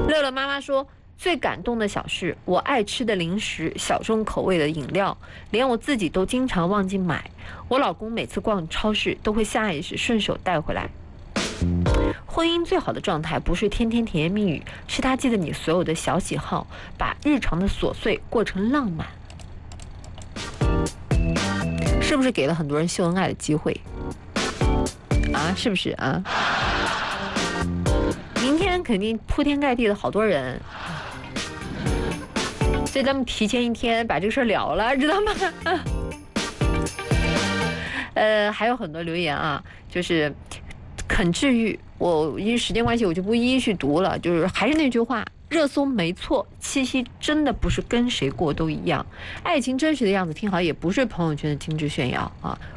乐乐妈妈说，最感动的小事，我爱吃的零食、小众口味的饮料，连我自己都经常忘记买。我老公每次逛超市都会下意识顺手带回来。婚姻最好的状态不是天天甜言蜜语，是他记得你所有的小喜好，把日常的琐碎过成浪漫。是不是给了很多人秀恩爱的机会啊？是不是啊？明天肯定铺天盖地的好多人，所以咱们提前一天把这个事儿了了，知道吗？还有很多留言啊，就是很治愈。我因为时间关系，我就不一一去读了。就是还是那句话，热搜没错，七夕真的不是跟谁过都一样。爱情真实的样子，听好也不是朋友圈的精致炫耀啊。